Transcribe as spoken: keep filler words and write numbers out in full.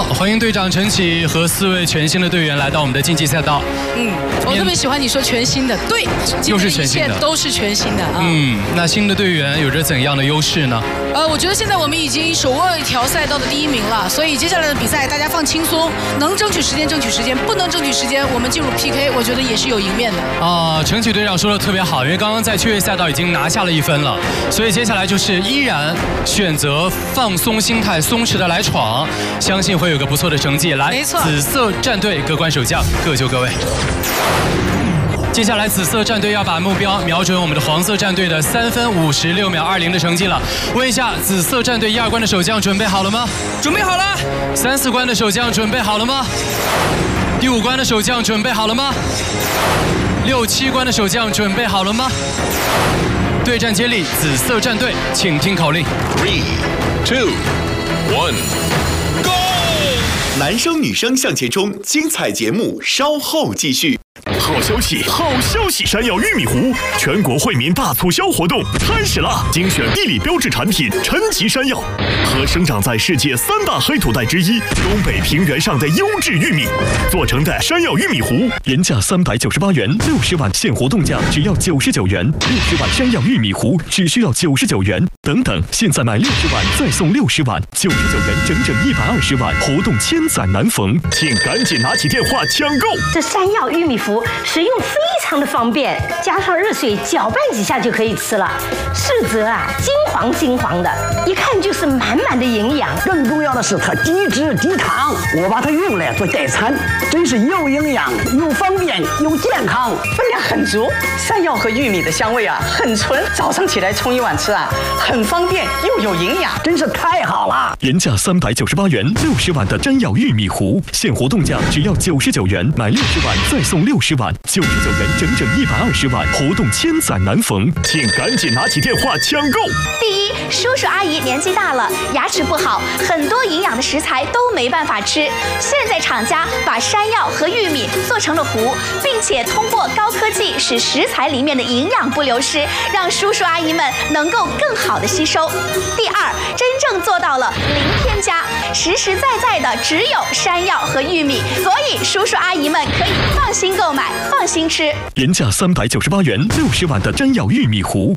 欢迎队长陈启和四位全新的队员来到我们的竞技赛道。 嗯，我特别喜欢你说全新的，对， 又是全新的， 都是全新的啊。 嗯，那新的队员有着怎样的优势呢？ 呃，我觉得现在我们已经手握一条赛道的第一名了，所以接下来的比赛大家放轻松，能争取时间争取时间，不能争取时间，我们进入 P K， 我觉得也是有赢面的。 啊，陈启队长说的特别好，因为刚刚在趣味赛道已经拿下了一分了，所以接下来就是依然选择放松心态，松弛的来闯，相信会有个不错的成绩。来， 没错， 紫色战队各关守将，各就各位。接下来，紫色战队要把目标瞄准我们的黄色战队的三分五十六秒二零的成绩了。问一下，紫色战队一二关的守将准备好了吗？ 准备好了。 三四关的守将准备好了吗？第五关的守将准备好了吗？六七关的守将准备好了吗？对战接力，紫色战队，请听口令。 Three, two, one, go！ 男生女生向前冲，精彩节目稍后继续。 好消息，好消息！山药玉米糊全国惠民大促销活动开始了！精选地理标志产品陈吉山药和生长在世界三大黑土带之一东北平原上的优质玉米做成的山药玉米糊，原价三百九十八元，六十碗现活动价只要九十九元，六十碗山药玉米糊只需要九十九元。等等，现在买六十碗再送六十碗，九十九元整整一百二十碗，活动千载难逢，请赶紧拿起电话抢购！ 这山药玉米糊使用非常的方便，加上热水搅拌几下就可以吃了。色泽啊，金黄金黄的，一看就是满满的营养。 更重要的是它低脂低糖，我把它用来做代餐，真是又营养又方便又健康， 分量很足。山药和玉米的香味啊很纯，早上起来冲一碗吃啊，很方便又有营养， 真是太好了。 原价三百九十八元，六十碗的山药玉米糊，现活动价只要九十九元，买六十碗再送六十碗。九十九元整整一百二十碗，活动千载难逢，请赶紧拿起电话抢购！ 第一，叔叔阿姨年纪大了，牙齿不好，很多营养的食材都没办法吃。现在厂家把山药和玉米做成了糊，并且通过高科技使食材里面的营养不流失，让叔叔阿姨们能够更好的吸收。第二，真正做到了零添加，实实在在的只有山药和玉米，所以叔叔阿姨们可以放心购买，放心吃。 原价三百九十八元，六十碗的山药玉米糊，